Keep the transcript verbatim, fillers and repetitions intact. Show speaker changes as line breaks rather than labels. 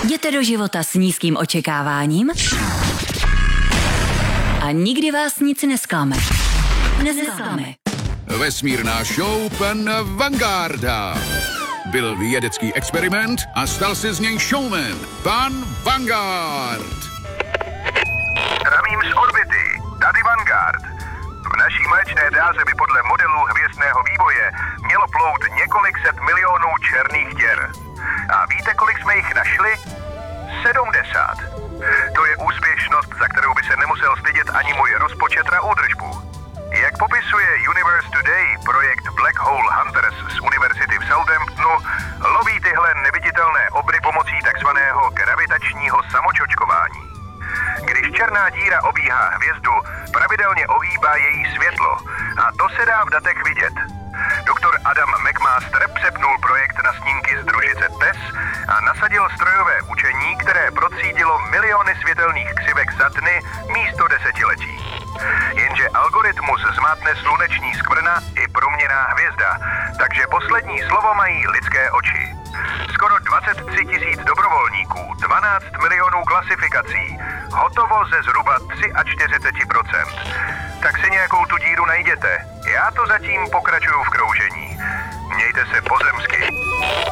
Jděte do života s nízkým očekáváním a nikdy vás nic nesklame. Nesklame.
Vesmírná show pan Vangarda. Byl vědecký experiment a stal se z něj showman. Pan Vanguard.
Zdravím z orbity, tady Vanguard. V naší mléčné dráze by podle modelu hvězdného vývoje mělo plout několik set milionů černých děr. A víte, kolik jsme jich našli? sedmdesát. To je úspěšnost, za kterou by se nemusel stydět ani můj rozpočet na údržbu. Jak popisuje Universe Today projekt Black Hole Hunters z univerzity v Southamptonu, loví tyhle neviditelné obry pomocí takzvaného gravitačního samočočkování. Když černá díra obíhá hvězdu, pravidelně ohýbá její světlo a to se dá v datech vidět. Doktor Adam McMaster přepnul projekt na snímky z družice T E S a nasadil strojové učení, které procídilo miliony světelných křivek za dny místo desetiletí. Jenže algoritmus zmátne sluneční skvrna i proměnná hvězda, takže poslední slovo mají lidské oči. Skoro dvacet tři tisíc dobrovolníků, dvanáct milionů klasifikací, hotovo ze zhruba čtyřicet tři procent. Tak si nějakou tu díru najděte. Já to zatím pokračuju v kroužení. Mějte se pozemsky.